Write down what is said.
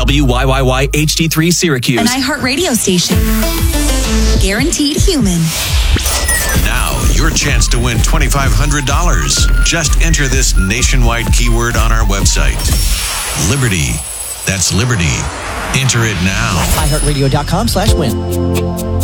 WYYY HD3 Syracuse. An iHeartRadio station. Guaranteed human. Now, your chance to win $2,500. Just enter this nationwide keyword on our website. Liberty. That's Liberty. Enter it now. iHeartRadio.com/win.